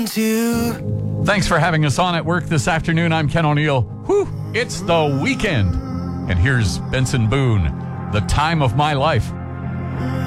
to. Thanks for having us on at work this afternoon. I'm Ken O'Neill. Whew, it's the weekend. And here's Benson Boone, The Time of My Life.